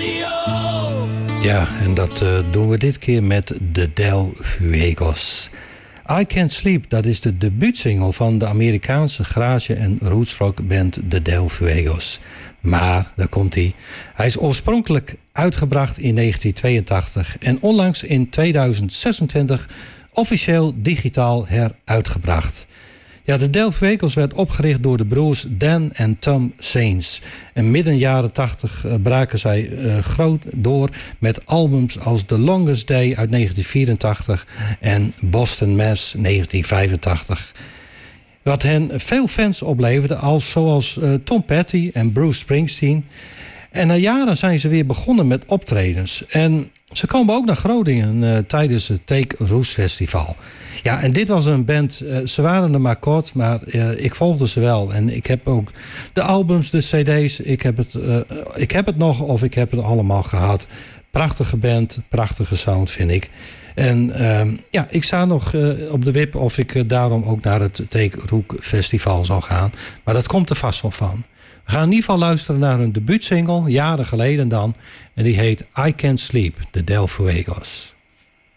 Ja, en dat doen we dit keer met de Del Fuegos. I Can't Sleep, dat is de debuutsingle van de Amerikaanse garage- en rootsrockband de Del Fuegos. Maar, daar komt hij. Hij is oorspronkelijk uitgebracht in 1982 en onlangs in 2026 officieel digitaal heruitgebracht. Ja, de Del Fuegos werd opgericht door de broers Dan en Tom Saints. En midden jaren 80 braken zij groot door met albums als The Longest Day uit 1984 en Boston Mass 1985. Wat hen veel fans opleverde, zoals Tom Petty en Bruce Springsteen. En na jaren zijn ze weer begonnen met optredens. En ze komen ook naar Groningen tijdens het Take Roos Festival. Ja, en dit was een band, ze waren er maar kort, maar ik volgde ze wel. En ik heb ook de albums, de cd's, ik heb het nog of ik heb het allemaal gehad. Prachtige band, prachtige sound vind ik. En ja, ik sta nog op de wip of ik daarom ook naar het Take Rook Festival zal gaan. Maar dat komt er vast wel van. We gaan in ieder geval luisteren naar hun debuutsingle, jaren geleden dan. En die heet I Can't Sleep, de Del Fuegos.